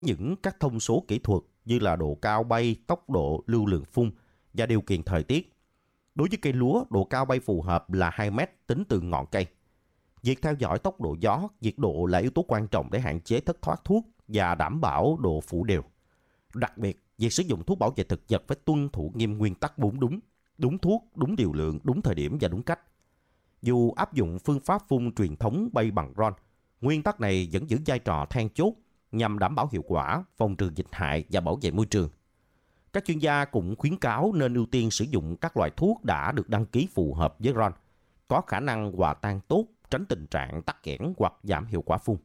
những các thông số kỹ thuật như là độ cao bay, tốc độ, lưu lượng phun và điều kiện thời tiết. Đối với cây lúa, độ cao bay phù hợp là 2 mét tính từ ngọn cây. Việc theo dõi tốc độ gió, nhiệt độ là yếu tố quan trọng để hạn chế thất thoát thuốc và đảm bảo độ phủ đều. Đặc biệt, việc sử dụng thuốc bảo vệ thực vật phải tuân thủ nghiêm nguyên tắc 4 đúng: đúng thuốc, đúng liều lượng, đúng thời điểm và đúng cách. Dù áp dụng phương pháp phun truyền thống bay bằng drone, nguyên tắc này vẫn giữ vai trò then chốt nhằm đảm bảo hiệu quả, phòng trừ dịch hại và bảo vệ môi trường. Các chuyên gia cũng khuyến cáo nên ưu tiên sử dụng các loại thuốc đã được đăng ký phù hợp với drone, có khả năng hòa tan tốt, tránh tình trạng tắc nghẽn hoặc giảm hiệu quả phun.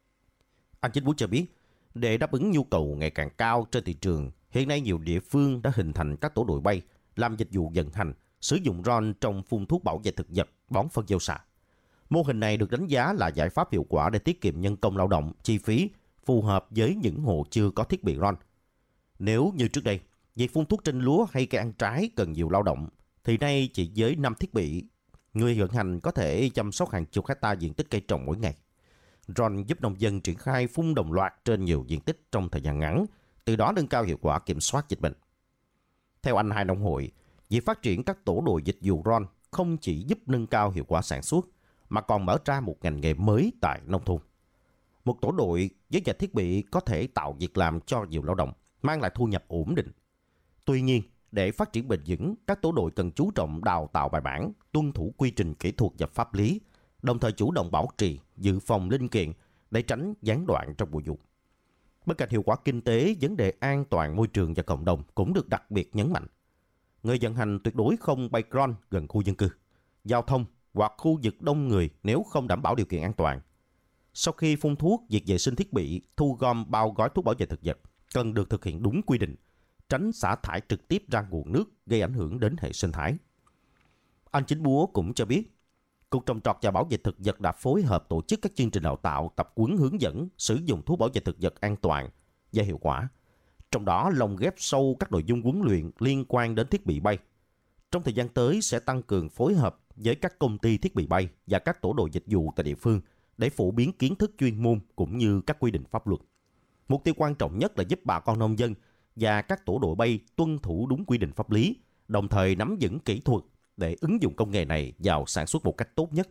Anh Chính Vũ cho biết, để đáp ứng nhu cầu ngày càng cao trên thị trường, hiện nay nhiều địa phương đã hình thành các tổ đội bay làm dịch vụ vận hành, sử dụng drone trong phun thuốc bảo vệ thực vật, bón phân gieo xạ. Mô hình này được đánh giá là giải pháp hiệu quả để tiết kiệm nhân công lao động, chi phí, phù hợp với những hộ chưa có thiết bị drone. Nếu như trước đây, việc phun thuốc trên lúa hay cây ăn trái cần nhiều lao động, thì nay chỉ với 5 thiết bị, người vận hành có thể chăm sóc hàng chục hectare diện tích cây trồng mỗi ngày. Drone giúp nông dân triển khai phun đồng loạt trên nhiều diện tích trong thời gian ngắn, từ đó nâng cao hiệu quả kiểm soát dịch bệnh. Theo anh Hai Nông Hội, việc phát triển các tổ đội dịch vụ drone không chỉ giúp nâng cao hiệu quả sản xuất, mà còn mở ra một ngành nghề mới tại nông thôn. Một tổ đội với vài thiết bị có thể tạo việc làm cho nhiều lao động, mang lại thu nhập ổn định. Tuy nhiên, để phát triển bền vững, các tổ đội cần chú trọng đào tạo bài bản, tuân thủ quy trình kỹ thuật và pháp lý, đồng thời chủ động bảo trì, dự phòng linh kiện để tránh gián đoạn trong mùa vụ. Bên cạnh hiệu quả kinh tế, vấn đề an toàn môi trường và cộng đồng cũng được đặc biệt nhấn mạnh. Người vận hành tuyệt đối không bay drone gần khu dân cư, giao thông hoặc khu vực đông người nếu không đảm bảo điều kiện an toàn. Sau khi phun thuốc, việc vệ sinh thiết bị, thu gom bao gói thuốc bảo vệ thực vật cần được thực hiện đúng quy định, tránh xả thải trực tiếp ra nguồn nước gây ảnh hưởng đến hệ sinh thái. Anh Chính Búa cũng cho biết, Cục Trồng trọt và Bảo vệ thực vật đã phối hợp tổ chức các chương trình đào tạo, tập huấn hướng dẫn sử dụng thuốc bảo vệ thực vật an toàn và hiệu quả. Trong đó lồng ghép sâu các nội dung huấn luyện liên quan đến thiết bị bay. Trong thời gian tới sẽ tăng cường phối hợp với các công ty thiết bị bay và các tổ đội dịch vụ tại địa phương để phổ biến kiến thức chuyên môn cũng như các quy định pháp luật. Mục tiêu quan trọng nhất là giúp bà con nông dân và các tổ đội bay tuân thủ đúng quy định pháp lý, đồng thời nắm vững kỹ thuật để ứng dụng công nghệ này vào sản xuất một cách tốt nhất.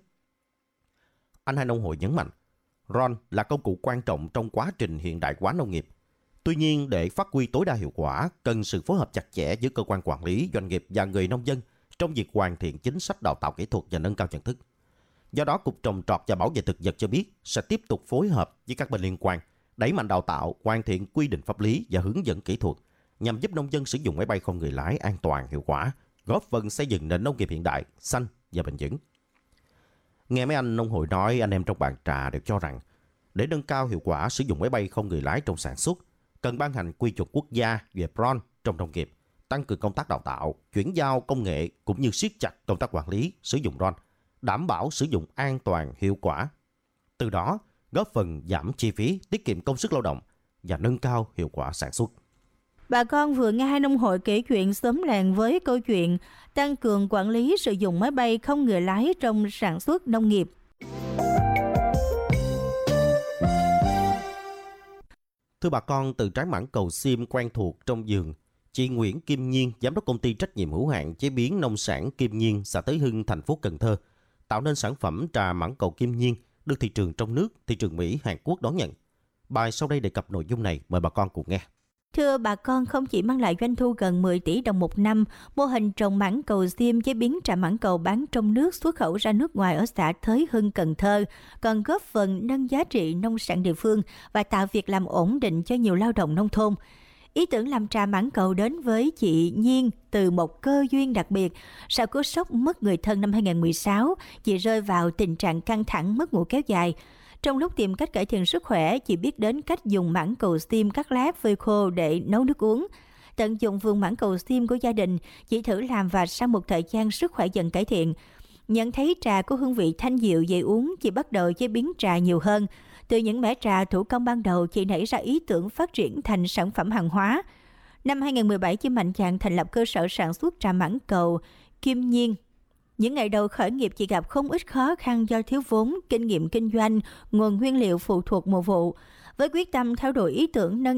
Anh Hai Nông Hội nhấn mạnh, drone là công cụ quan trọng trong quá trình hiện đại hóa nông nghiệp. Tuy nhiên, để phát huy tối đa hiệu quả, cần sự phối hợp chặt chẽ giữa cơ quan quản lý, doanh nghiệp và người nông dân trong việc hoàn thiện chính sách đào tạo kỹ thuật và nâng cao nhận thức. Do đó, Cục Trồng trọt và Bảo vệ thực vật cho biết sẽ tiếp tục phối hợp với các bên liên quan, đẩy mạnh đào tạo, hoàn thiện quy định pháp lý và hướng dẫn kỹ thuật nhằm giúp nông dân sử dụng máy bay không người lái an toàn, hiệu quả, góp phần xây dựng nền nông nghiệp hiện đại, xanh và bền vững. Nghe mấy anh nông hội nói, anh em trong bàn trà đều cho rằng để nâng cao hiệu quả sử dụng máy bay không người lái trong sản xuất, cần ban hành quy chuẩn quốc gia về drone trong nông nghiệp, tăng cường công tác đào tạo, chuyển giao công nghệ cũng như siết chặt công tác quản lý sử dụng drone, đảm bảo sử dụng an toàn, hiệu quả. Từ đó, góp phần giảm chi phí, tiết kiệm công sức lao động và nâng cao hiệu quả sản xuất. Bà con vừa nghe Hai Nông Hội kể chuyện xóm làng với câu chuyện tăng cường quản lý sử dụng máy bay không người lái trong sản xuất nông nghiệp. Thưa bà con, từ trái mãng cầu xiêm quen thuộc trong vườn, chị Nguyễn Kim Nhiên, giám đốc công ty trách nhiệm hữu hạn chế biến nông sản Kim Nhiên, xã Tới Hưng, thành phố Cần Thơ, tạo nên sản phẩm trà mãng cầu Kim Nhiên được thị trường trong nước, thị trường Mỹ, Hàn Quốc đón nhận. Bài sau đây đề cập nội dung này, mời bà con cùng nghe. Thưa bà con, không chỉ mang lại doanh thu gần 10 tỷ đồng một năm, mô hình trồng mãng cầu xiêm chế biến trà mãng cầu bán trong nước xuất khẩu ra nước ngoài ở xã Thới Hưng, Cần Thơ còn góp phần nâng giá trị nông sản địa phương và tạo việc làm ổn định cho nhiều lao động nông thôn. Ý tưởng làm trà mãng cầu đến với chị Nhiên từ một cơ duyên đặc biệt. Sau cú sốc mất người thân năm 2016, chị rơi vào tình trạng căng thẳng, mất ngủ kéo dài. Trong lúc tìm cách cải thiện sức khỏe, chị biết đến cách dùng mãng cầu xiêm cắt lát phơi khô để nấu nước uống. Tận dụng vườn mãng cầu xiêm của gia đình, chị thử làm và sau một thời gian sức khỏe dần cải thiện. Nhận thấy trà có hương vị thanh dịu dễ uống, chị bắt đầu chế biến trà nhiều hơn. Từ những mẻ trà thủ công ban đầu, chị nảy ra ý tưởng phát triển thành sản phẩm hàng hóa. Năm 2017, chị mạnh dạn thành lập cơ sở sản xuất trà mãng cầu Kim Nhiên. Những ngày đầu khởi nghiệp, chị gặp không ít khó khăn do thiếu vốn, kinh nghiệm kinh doanh, nguồn nguyên liệu phụ thuộc mùa vụ. Với quyết tâm theo đuổi ý tưởng nâng